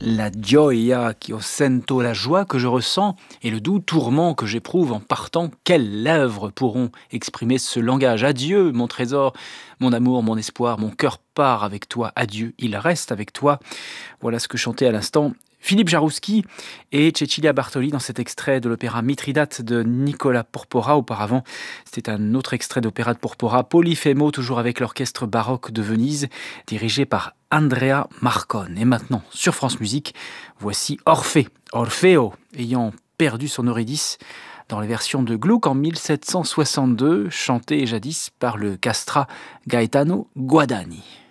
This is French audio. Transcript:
La gioia che ho sento, la joie que je ressens et le doux tourment que j'éprouve en partant, quelles lèvres pourront exprimer ce langage? Adieu, mon trésor, mon amour, mon espoir, mon cœur part avec toi. Adieu, il reste avec toi. Voilà ce que chantait à l'instant Philippe Jarouski et Cecilia Bartoli dans cet extrait de l'opéra Mithridate de Nicola Porpora. Auparavant, c'était un autre extrait d'opéra de Porpora, Polifemo, toujours avec l'orchestre baroque de Venise, dirigé par Andrea Marcon. Et maintenant, sur France Musique, voici Orphée, Orfeo, ayant perdu son Eurydice dans les versions de Gluck en 1762, chanté jadis par le castra Gaetano Guadagni.